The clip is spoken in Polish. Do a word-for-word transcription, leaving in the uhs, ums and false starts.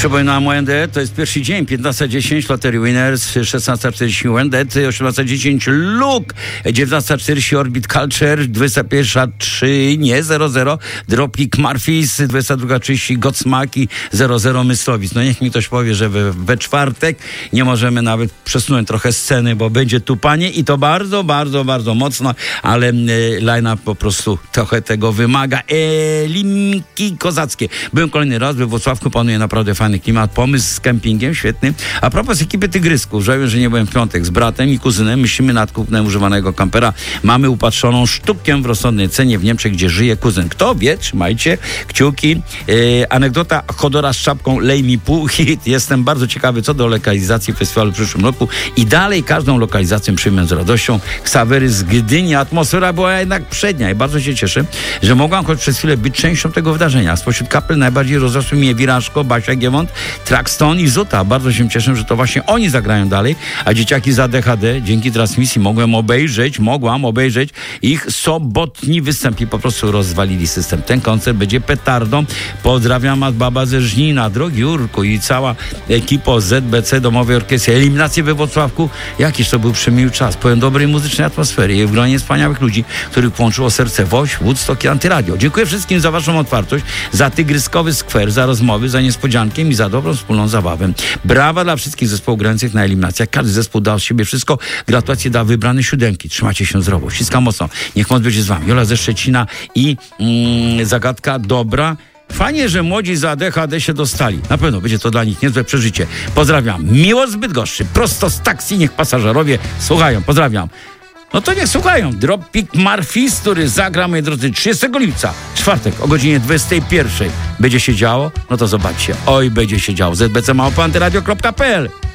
Przypominam, U N D to jest pierwszy dzień, piętnasta dziesięć, Lottery Winners, szesnasta czterdzieści U N D, osiemnasta dziesięć Luke, dziewiętnasta czterdzieści Orbit Culture, dwudziesta pierwsza trzy, nie, zero zero, Dropkick Murphys, dwudziesta druga trzydzieści Godsmack, zero zero Myslowic. No niech mi ktoś powie, że we, we czwartek nie możemy nawet przesunąć trochę sceny, bo będzie tupanie i to bardzo, bardzo, bardzo mocno, ale e, line-up po prostu trochę tego wymaga. E, limki kozackie. Byłem kolejny raz we Wrocławku, panuje naprawdę fajny klimat, pomysł z kempingiem, świetny. A propos ekipy Tygrysków, żałuję, że nie byłem w piątek z bratem i kuzynem, myślimy nad kupnem używanego kampera. Mamy upatrzoną sztukę w rozsądnej cenie w Niemczech, gdzie żyje kuzyn. Kto wie, trzymajcie kciuki. E, anegdota Chodora z czapką Lej mi pół hit. Jestem bardzo ciekawy co do lokalizacji festiwalu w przyszłym roku i dalej każdą lokalizację przyjmę z radością. Ksawery z Gdyni. Atmosfera była jednak przednia i bardzo się cieszę, że mogłam choć przez chwilę być częścią tego wydarzenia. Spośród kapel najbardziej rozrosły mnie Wiraszko, Basia Giewont, Traxton i Zuta. Bardzo się cieszę, że to właśnie oni zagrają dalej, a dzieciaki z A D H D dzięki transmisji mogłem obejrzeć, mogłam obejrzeć ich sobotni występ i po prostu rozwalili system. Ten koncert będzie petardą. Pozdrawiam od baba ze Żnina, drogi Jurku i cała ekipa Z B C Domowej Orkiestry. Eliminacje we Wrocławku, jakiż to był przemiły czas. Pełen dobrej muzycznej atmosfery i w gronie wspaniałych ludzi, których połączyło serce Woś, Woodstock i Antyradio. Dziękuję wszystkim za waszą otwartość, za tygryskowy skwer, za rozmowy, za niespodziankę i za dobrą wspólną zabawę. Brawa dla wszystkich zespołów grających na eliminacjach. Każdy zespół dał z siebie wszystko. Gratulacje dla wybranej siódemki. Trzymajcie się zdrowo. Ściskam mocno. Niech moc będzie z wami. Jola ze Szczecina i mm, zagadka dobra. Fajnie, że młodzi z A D H D się dostali. Na pewno będzie to dla nich niezłe przeżycie. Pozdrawiam. Miło z Bydgoszczy. Prosto z taksji. Niech pasażerowie słuchają. Pozdrawiam. No to niech słuchają. Dropkick Murphys, który zagra, moi drodzy, trzydziestego lipca, czwartek o godzinie dwudziestej pierwszej. Będzie się działo? No to zobaczcie. Oj, będzie się działo. Z B C małpa antyradio kropka p l